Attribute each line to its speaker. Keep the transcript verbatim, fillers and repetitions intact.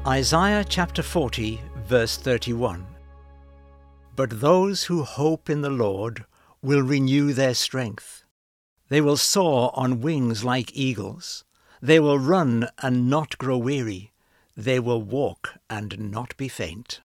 Speaker 1: Isaiah chapter forty, verse thirty-one. But those who hope in the Lord will renew their strength. They will soar on wings like eagles. They will run and not grow weary. They will walk and not be faint.